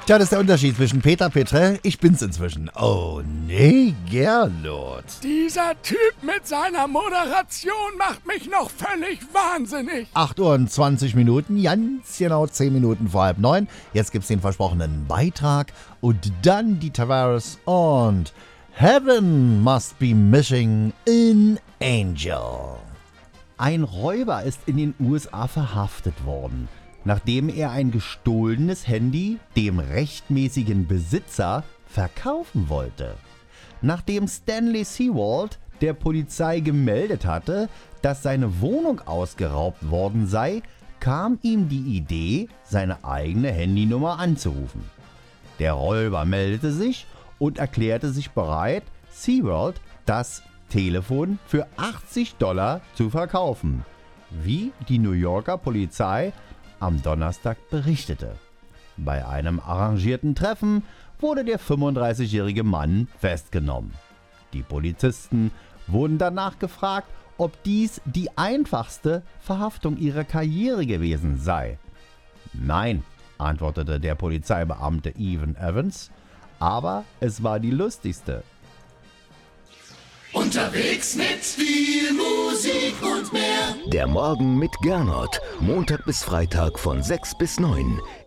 Tja, das ist der Unterschied zwischen Peter Petrell, ich bin's inzwischen. Oh nee, Gernot. Dieser Typ mit seiner Moderation macht mich noch völlig wahnsinnig. 8 Uhr und 20 Minuten, ganz genau 10 Minuten vor 8:30. Jetzt gibt's den versprochenen Beitrag und dann die Tavares und Heaven Must Be Missing an Angel. Ein Räuber ist in den USA verhaftet worden, nachdem er ein gestohlenes Handy dem rechtmäßigen Besitzer verkaufen wollte. Nachdem Stanley Sewald der Polizei gemeldet hatte, dass seine Wohnung ausgeraubt worden sei, kam ihm die Idee, seine eigene Handynummer anzurufen. Der Räuber meldete sich und erklärte sich bereit, Sewald das Telefon für $80 zu verkaufen, wie die New Yorker Polizei am Donnerstag berichtete. Bei einem arrangierten Treffen wurde der 35-jährige Mann festgenommen. Die Polizisten wurden danach gefragt, ob dies die einfachste Verhaftung ihrer Karriere gewesen sei. Nein, antwortete der Polizeibeamte Evan Evans, aber es war die lustigste. Unterwegs mit viel Musik und mehr. Der Morgen mit Gernot. Montag bis Freitag von 6 bis 9.